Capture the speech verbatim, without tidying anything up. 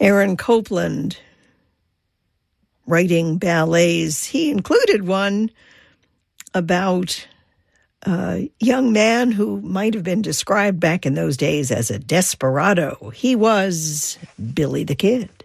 Aaron Copland writing ballets. He included one about a young man who might have been described back in those days as a desperado. He was Billy the Kid.